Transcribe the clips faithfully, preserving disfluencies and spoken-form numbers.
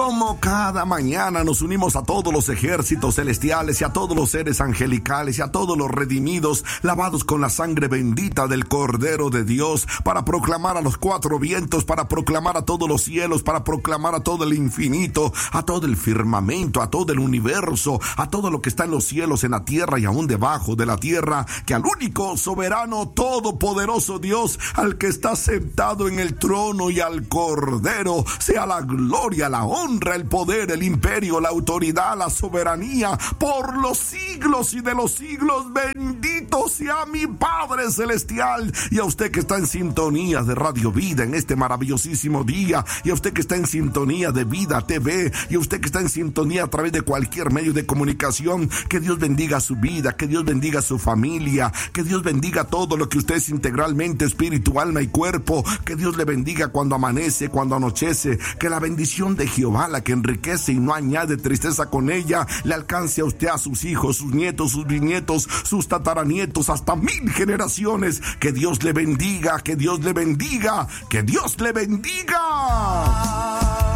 Como cada mañana nos unimos a todos los ejércitos celestiales y a todos los seres angelicales y a todos los redimidos, lavados con la sangre bendita del Cordero de Dios, para proclamar a los cuatro vientos, para proclamar a todos los cielos, para proclamar a todo el infinito, a todo el firmamento, a todo el universo, a todo lo que está en los cielos, en la tierra y aún debajo de la tierra, que al único soberano, todopoderoso Dios, al que está sentado en el trono, y al Cordero, sea la gloria, la honra, el poder, el imperio, la autoridad, la soberanía, por los siglos y de los siglos. Bendito sea mi Padre Celestial. Y a usted que está en sintonía de Radio Vida en este maravillosísimo día, y a usted que está en sintonía de Vida T V, y a usted que está en sintonía a través de cualquier medio de comunicación, que Dios bendiga su vida, que Dios bendiga su familia, que Dios bendiga todo lo que usted es integralmente, espíritu, alma y cuerpo, que Dios le bendiga cuando amanece, cuando anochece, que la bendición de Jehová, la que enriquece y no añade tristeza con ella, le alcance a usted, a sus hijos, sus nietos, sus bisnietos, sus tataranietos, hasta mil generaciones. Que Dios le bendiga, que Dios le bendiga, que Dios le bendiga.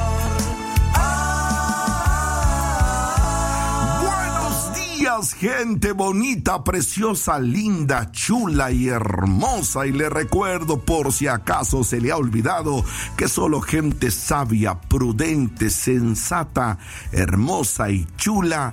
Gente bonita, preciosa, linda, chula y hermosa. Y le recuerdo, por si acaso se le ha olvidado, que solo gente sabia, prudente, sensata, hermosa y chula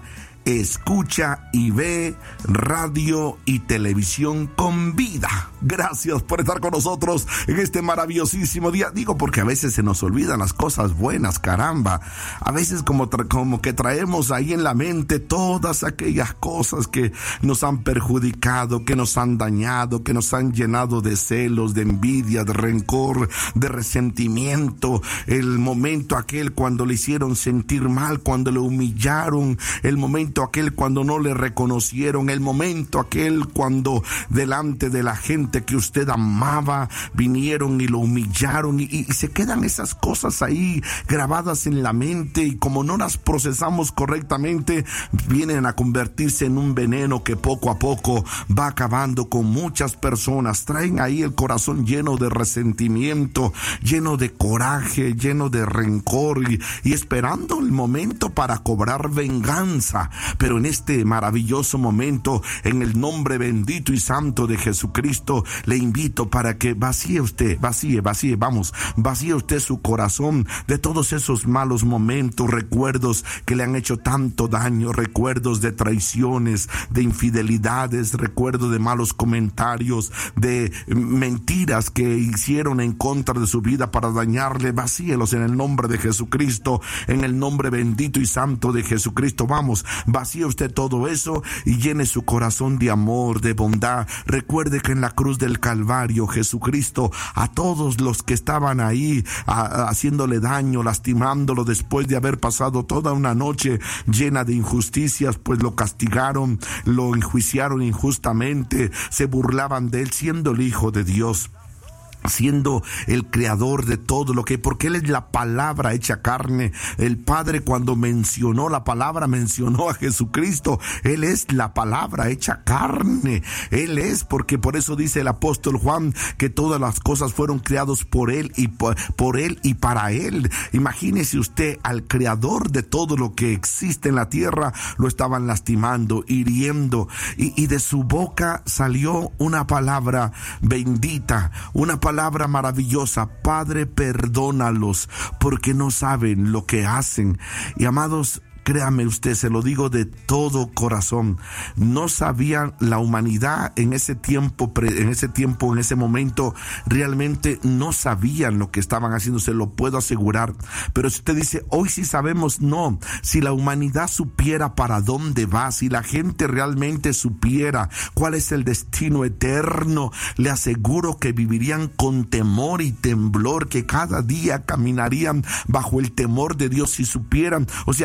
escucha y ve radio y televisión con Vida. Gracias por estar con nosotros en este maravillosísimo día. Digo porque a veces se nos olvidan las cosas buenas, caramba. A veces como, tra- como que traemos ahí en la mente todas aquellas cosas que nos han perjudicado, que nos han dañado, que nos han llenado de celos, de envidia, de rencor, de resentimiento. El momento aquel cuando le hicieron sentir mal, cuando le humillaron, el momento aquel cuando no le reconocieron, el momento aquel cuando delante de la gente que usted amaba vinieron y lo humillaron, y, y se quedan esas cosas ahí grabadas en la mente, y como no las procesamos correctamente, vienen a convertirse en un veneno que poco a poco va acabando con muchas personas. Traen ahí el corazón lleno de resentimiento, lleno de coraje, lleno de rencor, y, y esperando el momento para cobrar venganza. Pero en este maravilloso momento, en el nombre bendito y santo de Jesucristo, le invito para que vacíe usted, vacíe, vacíe, vamos, vacíe usted su corazón de todos esos malos momentos, recuerdos que le han hecho tanto daño, recuerdos de traiciones, de infidelidades, recuerdos de malos comentarios, de mentiras que hicieron en contra de su vida para dañarle. Vacíelos en el nombre de Jesucristo, en el nombre bendito y santo de Jesucristo. Vamos, vacíe usted todo eso y llene su corazón de amor, de bondad. Recuerde que en la cruz del Calvario, Jesucristo, a todos los que estaban ahí a, a, haciéndole daño, lastimándolo, después de haber pasado toda una noche llena de injusticias, pues lo castigaron, lo enjuiciaron injustamente, se burlaban de él, siendo el Hijo de Dios, siendo el creador de todo lo que, porque Él es la palabra hecha carne. El Padre, cuando mencionó la palabra, mencionó a Jesucristo. Él es la palabra hecha carne. Él es, porque por eso dice el apóstol Juan que todas las cosas fueron creadas por Él y por, por Él y para Él. Imagínese usted al creador de todo lo que existe en la tierra, lo estaban lastimando, hiriendo, y, y de su boca salió una palabra bendita, una palabra palabra maravillosa: Padre, perdónalos porque no saben lo que hacen. Y amados, créame usted, se lo digo de todo corazón, no sabían la humanidad en ese tiempo, en ese tiempo, en ese momento, realmente no sabían lo que estaban haciendo, se lo puedo asegurar. Pero si usted dice, hoy sí sabemos, no, si la humanidad supiera para dónde va, si la gente realmente supiera cuál es el destino eterno, le aseguro que vivirían con temor y temblor, que cada día caminarían bajo el temor de Dios si supieran. O sea, lo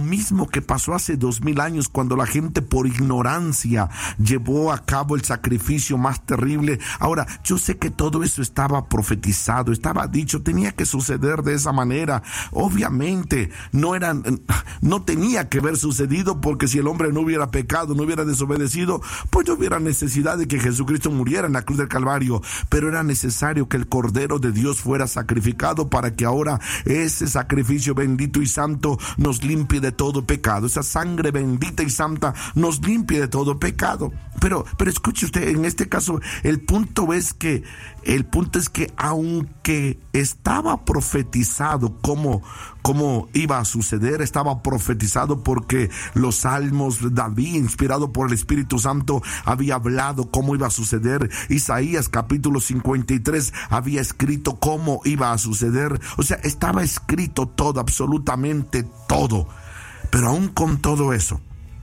mismo que pasó hace dos mil años cuando la gente por ignorancia llevó a cabo el sacrificio más terrible. Ahora, yo sé que todo eso estaba profetizado, estaba dicho, tenía que suceder de esa manera. Obviamente, no eran, no tenía que haber sucedido, porque si el hombre no hubiera pecado, no hubiera desobedecido, pues no hubiera necesidad de que Jesucristo muriera en la cruz del Calvario. Pero era necesario que el Cordero de Dios fuera sacrificado para que ahora ese sacrificio bendito y santo nos limpie de todo pecado. Esa sangre bendita y santa nos limpie de todo pecado. Pero, pero escuche usted, en este caso, el punto es que, el punto es que aunque estaba profetizado cómo, cómo iba a suceder, estaba profetizado porque los salmos, David, inspirado por el Espíritu Santo, había hablado cómo iba a suceder. Isaías capítulo cincuenta y tres había escrito cómo iba a suceder. O sea, estaba escrito todo, absolutamente todo. Pero aún con todo eso,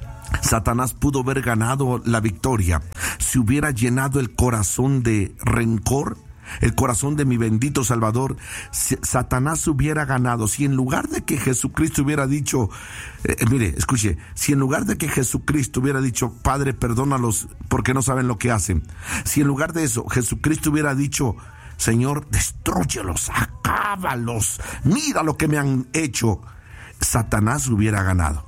Satanás pudo haber ganado la victoria si hubiera llenado el corazón de rencor, el corazón de mi bendito Salvador. Si Satanás hubiera ganado, si en lugar de que Jesucristo hubiera dicho, eh, mire, escuche, si en lugar de que Jesucristo hubiera dicho, Padre, perdónalos porque no saben lo que hacen, si en lugar de eso Jesucristo hubiera dicho, Señor, destróyelos, acábalos, mira lo que me han hecho, Satanás hubiera ganado.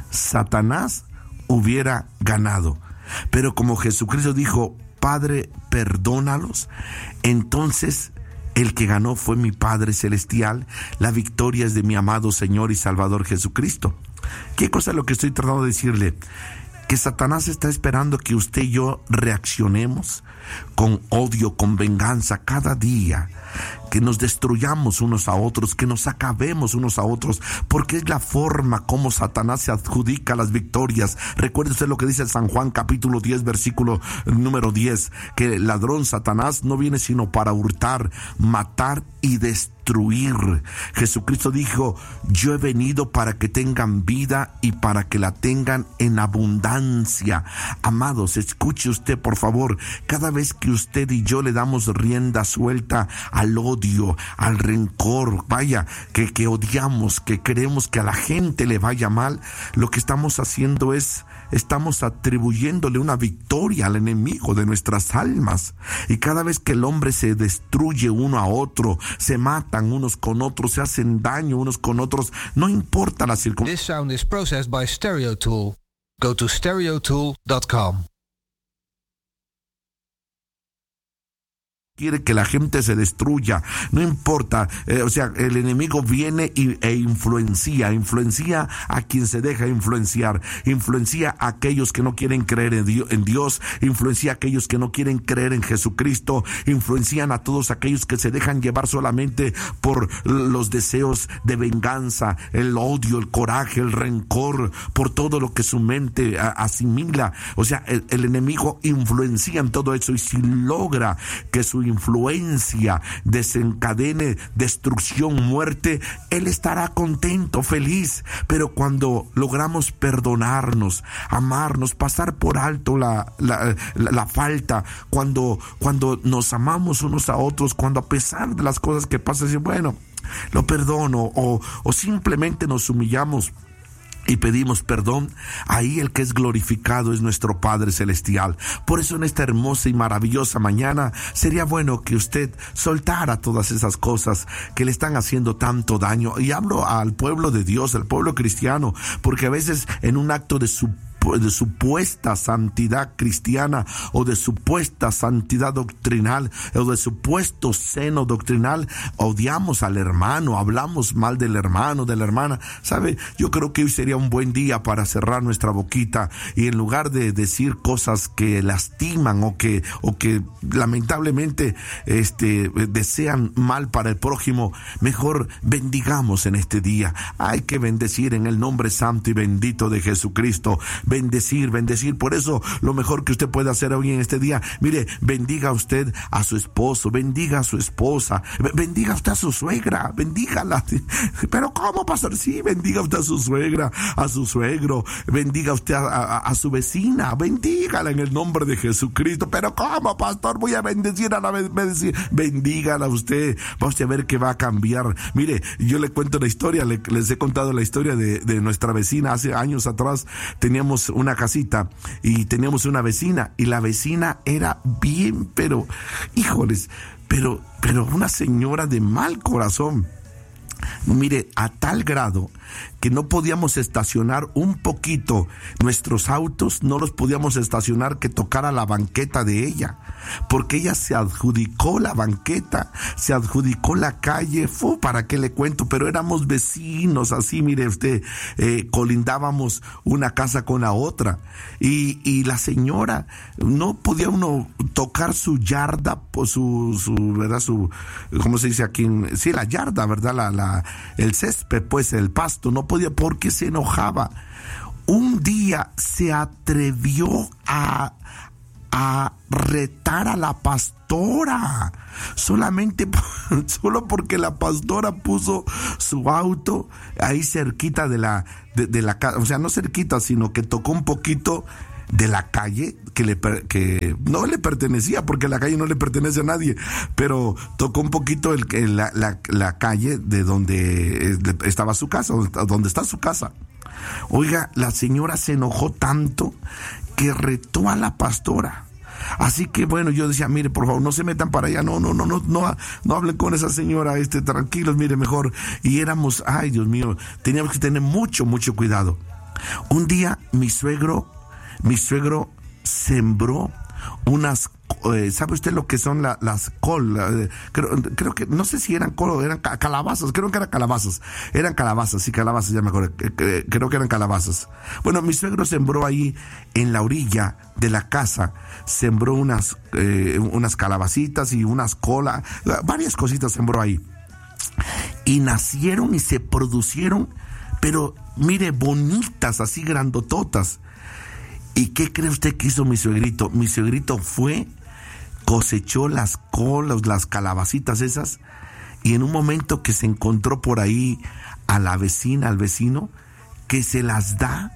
Satanás hubiera ganado. Pero como Jesucristo dijo, Padre, perdónalos, entonces el que ganó fue mi Padre Celestial. La victoria es de mi amado Señor y Salvador Jesucristo. ¿Qué cosa es lo que estoy tratando de decirle? Que Satanás está esperando que usted y yo reaccionemos con odio, con venganza cada día, que nos destruyamos unos a otros, que nos acabemos unos a otros, porque es la forma como Satanás se adjudica las victorias. Recuerde usted lo que dice San Juan capítulo diez, versículo número diez, que el ladrón Satanás no viene sino para hurtar, matar y destruir. Jesucristo dijo, yo he venido para que tengan vida y para que la tengan en abundancia. Amados, escuche usted por favor, cada vez que usted y yo le damos rienda suelta al odio, al rencor, vaya, que, que odiamos, que queremos que a la gente le vaya mal, lo que estamos haciendo es, estamos atribuyéndole una victoria al enemigo de nuestras almas. Y cada vez que el hombre se destruye uno a otro, se matan unos con otros, se hacen daño unos con otros, no importa la circunstancia. This sound is processed by Stereo Tool. Go to stereo tool dot com. Quiere que la gente se destruya, no importa, eh, o sea, el enemigo viene y, e influencia, influencia a quien se deja influenciar, influencia a aquellos que no quieren creer en Dios, en Dios, influencia a aquellos que no quieren creer en Jesucristo, influencian a todos aquellos que se dejan llevar solamente por los deseos de venganza, el odio, el coraje, el rencor, por todo lo que su mente a, asimila. O sea, el, el enemigo influencia en todo eso, y si logra que su influencia desencadene destrucción, muerte, él estará contento, feliz. Pero cuando logramos perdonarnos, amarnos, pasar por alto la, la, la, la falta, cuando, cuando nos amamos unos a otros, cuando a pesar de las cosas que pasan, decimos, bueno, lo perdono, o, o simplemente nos humillamos y pedimos perdón, ahí el que es glorificado es nuestro Padre Celestial. Por eso en esta hermosa y maravillosa mañana sería bueno que usted soltara todas esas cosas que le están haciendo tanto daño. Y hablo al pueblo de Dios, al pueblo cristiano, porque a veces en un acto de su de supuesta santidad cristiana, o de supuesta santidad doctrinal, o de supuesto seno doctrinal, odiamos al hermano, hablamos mal del hermano, de la hermana. ¿Sabe? Yo creo que hoy sería un buen día para cerrar nuestra boquita y en lugar de decir cosas que lastiman o que, o que lamentablemente este, desean mal para el prójimo, mejor bendigamos en este día. Hay que bendecir en el nombre santo y bendito de Jesucristo. bendecir, bendecir. Por eso lo mejor que usted puede hacer hoy en este día, mire, bendiga usted a su esposo, bendiga a su esposa, bendiga usted a su suegra, bendígala. Pero ¿cómo, pastor? Sí, bendiga usted a su suegra, a su suegro, bendiga usted a, a, a su vecina, bendígala en el nombre de Jesucristo. Pero ¿cómo, pastor? Voy a bendecir a la vecina. Bendígala usted, va usted a ver que va a cambiar. Mire, yo le cuento la historia, le, les he contado la historia de, de nuestra vecina. Hace años atrás teníamos una casita y teníamos una vecina, y la vecina era bien, pero, híjoles, pero, pero una señora de mal corazón. Mire, a tal grado que no podíamos estacionar un poquito nuestros autos, no los podíamos estacionar que tocara la banqueta de ella, porque ella se adjudicó la banqueta, se adjudicó la calle. Fu, ¿para qué le cuento? Pero éramos vecinos, así, mire usted, eh, colindábamos una casa con la otra, y, y la señora, no podía uno tocar su yarda, pues su, su, ¿verdad? Su, ¿cómo se dice aquí? Sí, la yarda, ¿verdad? La, la, el césped, pues, el pasto, no podía porque se enojaba. Un día se atrevió a, a retar a la pastora, solamente solo porque la pastora puso su auto ahí cerquita de la, de, de la casa, o sea, no cerquita, sino que tocó un poquito de la calle que, le, que no le pertenecía, porque la calle no le pertenece a nadie, pero tocó un poquito el, el, la, la, la calle de donde estaba su casa, donde está su casa. Oiga, la señora se enojó tanto que retó a la pastora. Así que bueno, yo decía, mire, por favor, no se metan para allá, no, no, no, no, no, no hablen con esa señora, este, tranquilos, mire, mejor. Y éramos, ay, Dios mío, teníamos que tener mucho, mucho cuidado. Un día mi suegro Mi suegro sembró unas, eh, ¿sabe usted lo que son la, las col? Eh, creo, creo que, no sé si eran col o eran calabazas, creo que eran calabazas, eran calabazas, sí, calabazas, ya me acuerdo, eh, creo que eran calabazas. Bueno, mi suegro sembró ahí en la orilla de la casa, sembró unas, eh, unas calabacitas y unas colas, varias cositas sembró ahí. Y nacieron y se producieron, pero mire, bonitas, así grandototas. ¿Y qué cree usted que hizo mi suegrito? Mi suegrito fue, cosechó las colas, las calabacitas esas, y en un momento que se encontró por ahí a la vecina, al vecino, que se las da,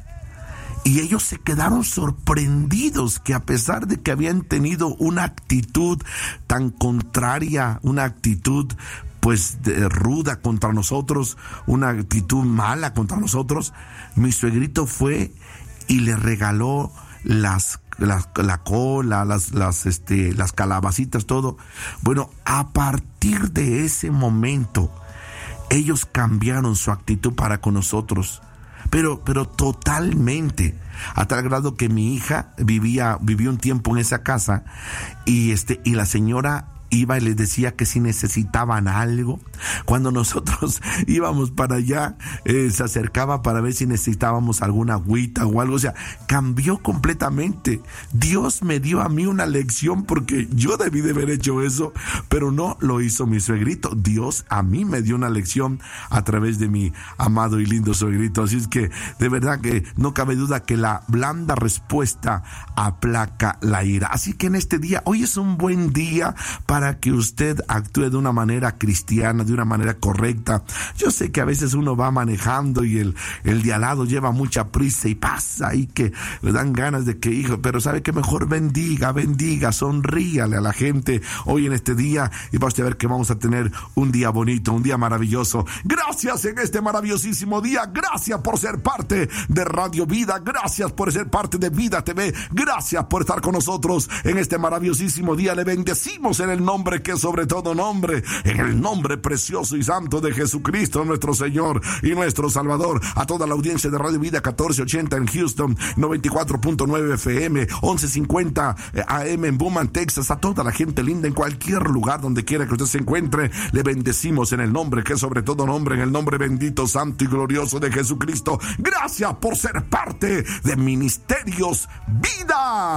y ellos se quedaron sorprendidos que a pesar de que habían tenido una actitud tan contraria, una actitud pues de, ruda contra nosotros, una actitud mala contra nosotros, mi suegrito fue y le regaló las, las la cola, las, las, este, las calabacitas, todo. Bueno, a partir de ese momento, ellos cambiaron su actitud para con nosotros, pero, pero totalmente, a tal grado que mi hija vivía, vivió un tiempo en esa casa, y este, y la señora iba y les decía que si necesitaban algo. Cuando nosotros íbamos para allá, eh, se acercaba para ver si necesitábamos alguna agüita o algo. O sea, cambió completamente. Dios me dio a mí una lección, porque yo debí de haber hecho eso, pero no lo hizo mi suegrito. Dios a mí me dio una lección a través de mi amado y lindo suegrito. Así es que de verdad que no cabe duda que la blanda respuesta aplaca la ira. Así que en este día, hoy es un buen día para Para que usted actúe de una manera cristiana, de una manera correcta. Yo sé que a veces uno va manejando y el, el de al lado lleva mucha prisa y pasa y que le dan ganas de que, hijo, pero sabe que mejor bendiga, bendiga, sonríale a la gente hoy en este día, y va usted a ver que vamos a tener un día bonito, un día maravilloso. Gracias en este maravillosísimo día, gracias por ser parte de Radio Vida, gracias por ser parte de Vida T V, gracias por estar con nosotros en este maravillosísimo día. Le bendecimos en el nombre nombre que es sobre todo nombre, en el nombre precioso y santo de Jesucristo, nuestro Señor y nuestro Salvador. A toda la audiencia de Radio Vida catorce ochenta en Houston, noventa y cuatro punto nueve F M, once cincuenta A M en Beaumont, Texas, a toda la gente linda en cualquier lugar donde quiera que usted se encuentre, le bendecimos en el nombre que es sobre todo nombre, en el nombre bendito, santo y glorioso de Jesucristo. Gracias por ser parte de Ministerios Vida.